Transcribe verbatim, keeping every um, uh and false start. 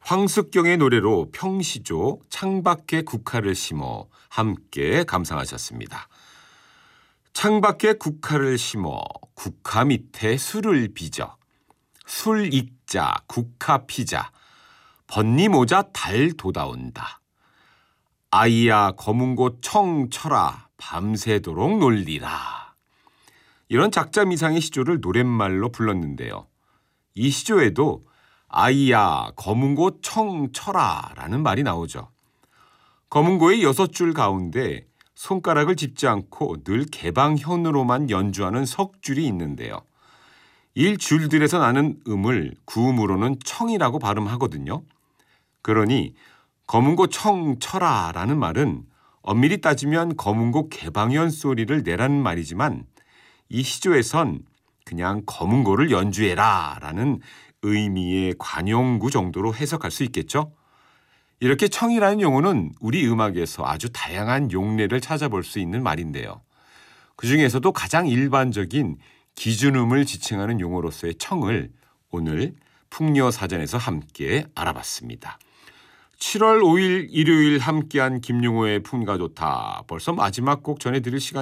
황숙경의 노래로 평시조 창밖에 국화를 심어 함께 감상하셨습니다. 창밖에 국화를 심어 국화 밑에 술을 빚어 술 익자 국화 피자 번니 모자 달 돋아온다. 아이야 검은 곳 청 쳐라 밤새도록 놀리라. 이런 작자미상의 시조를 노랫말로 불렀는데요. 이 시조에도 아이야 검은 곳 청 쳐라 라는 말이 나오죠. 검은고의 여섯 줄 가운데 손가락을 짚지 않고 늘 개방현으로만 연주하는 석줄이 있는데요. 이 줄들에서 나는 음을 구음으로는 청이라고 발음하거든요. 그러니 검은고 청 쳐라 라는 말은 엄밀히 따지면 검은고 개방현 소리를 내라는 말이지만 이 시조에선 그냥 검은고를 연주해라 라는 의미의 관용구 정도로 해석할 수 있겠죠. 이렇게 청이라는 용어는 우리 음악에서 아주 다양한 용례를 찾아볼 수 있는 말인데요. 그중에서도 가장 일반적인 기준음을 지칭하는 용어로서의 청을 오늘 풍려사전에서 함께 알아봤습니다. 칠월 오일 일요일 함께한 김용호의 풍가 좋다. 벌써 마지막 곡 전해드릴 시간